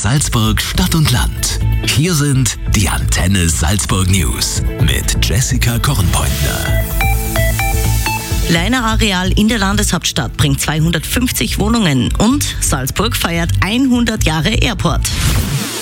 Salzburg Stadt und Land. Hier sind die Antenne Salzburg News mit Jessica Kornpointner. Leiner Areal in der Landeshauptstadt bringt 250 Wohnungen und Salzburg feiert 100 Jahre Airport.